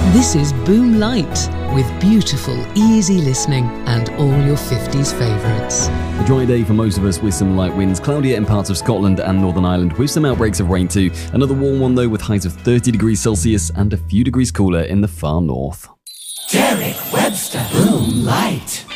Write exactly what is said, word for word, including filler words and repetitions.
This is Boom Light, with beautiful, easy listening and all your fifties favourites. A dry day for most of us with some light winds, cloudier in parts of Scotland and Northern Ireland with some outbreaks of rain too. Another warm one though with highs of thirty degrees Celsius and a few degrees cooler in the far north. Derek Webster, Boom Light.